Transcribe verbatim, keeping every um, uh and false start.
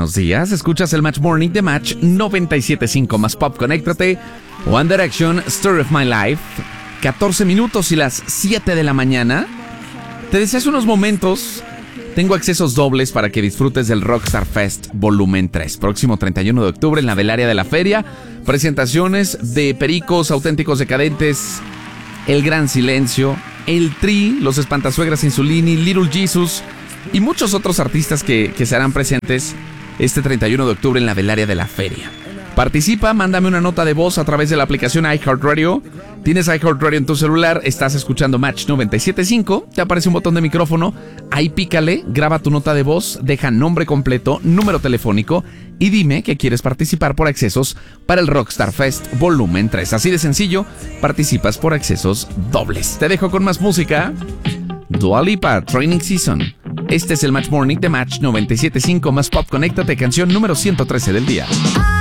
buenos días. Escuchas el Match Morning de Match noventa y siete punto cinco más Pop. Conéctate. One Direction, Story of My Life. catorce minutos y las siete de la mañana. Te deseo unos momentos. Tengo accesos dobles para que disfrutes del Rockstar Fest Volumen tres. Próximo treinta y uno de octubre en la Velaria de la Feria. Presentaciones de Pericos, Auténticos Decadentes, El Gran Silencio, El Tri, Los Espantasuegras Insulini, Little Jesus y muchos otros artistas que, que se harán presentes este treinta y uno de octubre en la Velaria de la Feria. Participa, mándame una nota de voz a través de la aplicación iHeartRadio. Tienes iHeartRadio en tu celular, estás escuchando Match noventa y siete punto cinco, te aparece un botón de micrófono, ahí pícale, graba tu nota de voz, deja nombre completo, número telefónico y dime que quieres participar por accesos para el Rockstar Fest Volumen tres. Así de sencillo, participas por accesos dobles. Te dejo con más música. Dua Lipa, Training Season. Este es el Match Morning de Match noventa y siete punto cinco más Pop. Conéctate, canción número ciento trece del día.